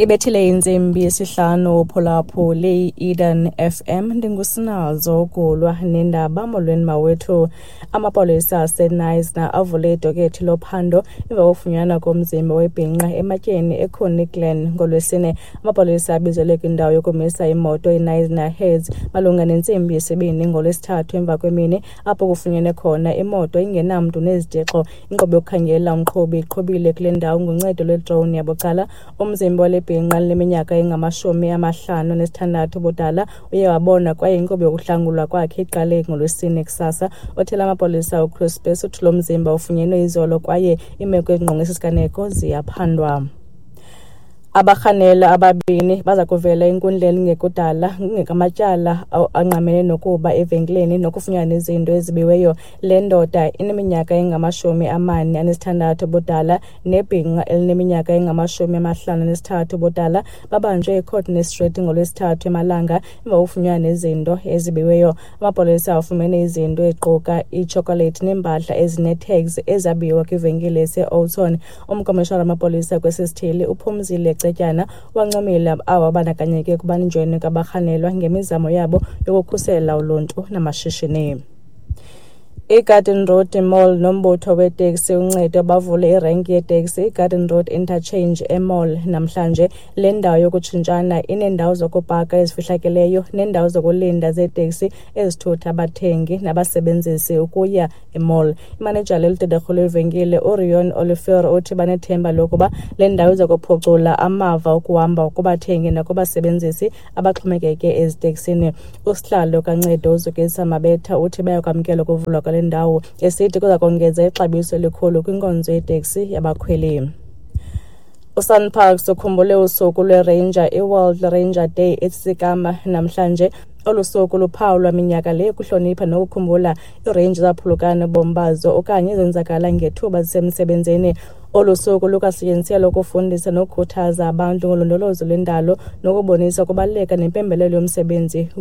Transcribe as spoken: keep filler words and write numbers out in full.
Ibethile insimbi yesihlanu phulaphula le Eden F M ndingusinazo kulwa nendaba molweni mawethu. Amapolisa aseNice avule idokethi lophando emva kokufunyanwa komzimba webhinqa ematyeni eConnie Glen ngolwesine. Amapolisa abizelwe kwindawo yokumisa imoto eNice Heads malunga nentsimbi yesibini ngolwesithathu emva kwemini apho kufunyenwe khona imoto ingenamntu nezitixo. Inkqubo yokukhangela umqhubi iqhubile kule ndawo ngoncedo lwedrone yabucala. Umzimba wale bhinqa leminyaka engamashumi amahlanu nesithandathu budala uye wabona kwaye inkqubo yokuhlangulwa kwakhe iqale ngolwesine kusasa. Othela amapolisa uChris Bess uthi lo mzimba ufunyenwe izolo kwaye imeko ezingqongwe sisiganeko ziyaphandwa. Abarhanela ababini baza kuvela enkundleni ngekudala ngekamatyala angqamene nokuba evenkileni nokufunyanwa nezinto ezibiweyo. Le ndoda ineminyaka engamashumi amane anesithandathu budala nebhinqa elineminyaka engamashumi amahlanu anesithathu budala babanjwe eCourtney Street ngolwesithathu emalanga emva kokufunyanwa nezinto ezibiweyo. Amapolisa afumene izinto eziquka ichocolate nempahla ezine-tags ezabiwa kwivenkile ese-Olton. Umkomishonari wamapolisa kwesisithili uphumzile Cetyana wancomile abo abandakanyeke kubanjweni kwabarhanelwa ngemizamo yabo yokukhusela uluntu namashishini. iGarden Road Mall nombutho weteksi uncedo bavule irenki yeteksi iGarden Road Interchange eMall namhlanje. Le ndawo yokutshintshana ineendawo zokupaka ezifihlakeleyo neendawo zokulinda zeeteksi ezithutha abathengi nabasebenzisi ukuya eMall. Imanejala elidederhu levenkile uRion Oliver uthi banethemba lokuba le ndawo iza kuphucula amava okuhamba kubathengi nakubasebenzisi abaxhomekeke eziteksini. Usihlalo kaNcedo uZukisa Mabetha uthi bayakwamkela ukuvulwa kwale ndawo esithi kuza kongeza ixabiso elikhulu kwinkonzo yeteksi yabakhweli. uSunparks ukhumbule usuku lweRanger iWorld Ranger Day eTsikama namhlanje. Olu suku luphawulwa minyaka le kuhlonipha nokukhumbula iirenji zaphulukana bombazo okanye ezenzakala ngethuba zisemsebenzini. Olu suku lukasetyenziselwa ukufundisa nokukhuthaza abantu ngolondolozo lwendalo nokubonisa ukubaluleka nempembelelo yomsebenzi